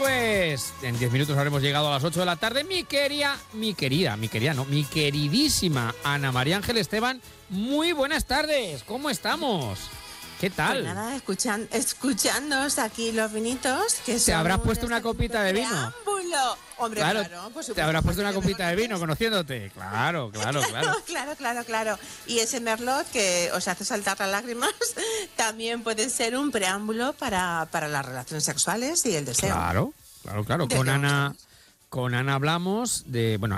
Pues en 10 minutos habremos llegado a las 8 de la tarde. Mi queridísima Ana María Ángel Esteban, muy buenas tardes. ¿Cómo estamos? ¿Qué tal? Pues nada, escuchándonos aquí los vinitos. Que ¿Te habrás puesto una copita de vino? Preámbulo. Hombre, claro, por supuesto. ¿Te habrás puesto una copita de vino conociéndote? Claro. Claro. Y ese merlot que os hace saltar las lágrimas también puede ser un preámbulo para las relaciones sexuales y el deseo. Claro. Con Ana hablamos de... Bueno,